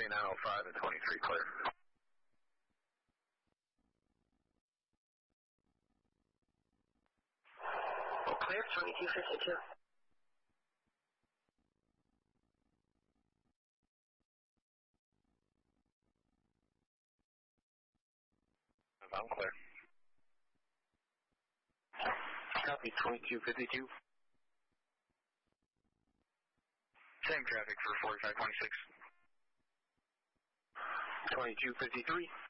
905 and 23 clear. Clear, 2252. I'm clear. Copy, 2252. Same traffic for 4526. 2253.